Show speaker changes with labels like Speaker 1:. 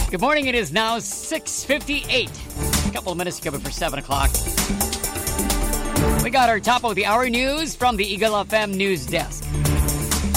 Speaker 1: Good morning. It is now 6:58. A couple of minutes to go before 7 o'clock. We got our top of the hour news from the Eagle FM News Desk.